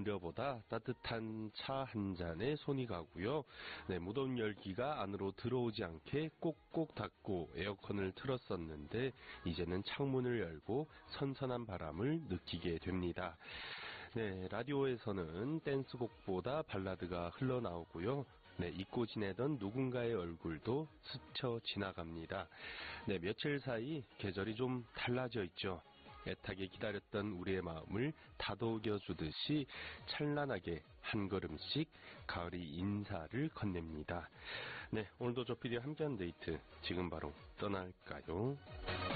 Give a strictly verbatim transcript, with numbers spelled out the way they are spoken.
음료보다 따뜻한 차 한 잔에 손이 가고요. 네, 무더운 열기가 안으로 들어오지 않게 꼭꼭 닫고 에어컨을 틀었었는데 이제는 창문을 열고 선선한 바람을 느끼게 됩니다. 네, 라디오에서는 댄스곡보다 발라드가 흘러나오고요. 네, 잊고 지내던 누군가의 얼굴도 스쳐 지나갑니다. 네, 며칠 사이 계절이 좀 달라져 있죠. 애타게 기다렸던 우리의 마음을 다독여 주듯이 찬란하게 한 걸음씩 가을이 인사를 건넵니다. 네, 오늘도 조피디와 함께한 데이트 지금 바로 떠날까요?